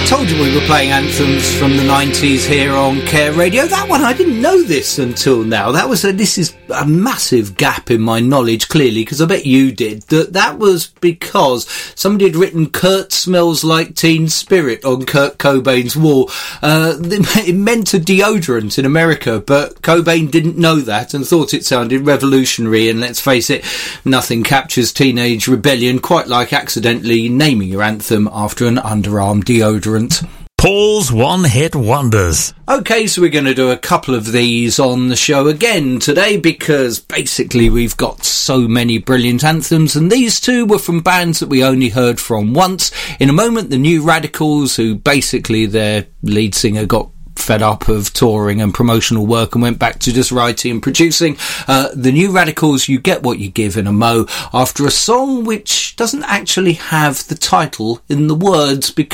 Told you we were playing anthems from the 90s here on Care Radio. That one, I didn't know this until now. This is a massive gap in my knowledge, clearly, because I bet you did. That was because somebody had written Kurt Smells Like Teen Spirit on Kurt Cobain's wall. It meant a deodorant in America, but Cobain didn't know that and thought it sounded revolutionary. And let's face it, nothing captures teenage rebellion quite like accidentally naming your anthem after an underarm deodorant. Paul's One-Hit Wonders. Okay, so we're going to do a couple of these on the show again today because basically we've got so many brilliant anthems, and these two were from bands that we only heard from once. In a moment, the New Radicals, who basically their lead singer got fed up of touring and promotional work and went back to just writing and producing. The New Radicals, You Get What You Give in a Mo, after a song which doesn't actually have the title in the words because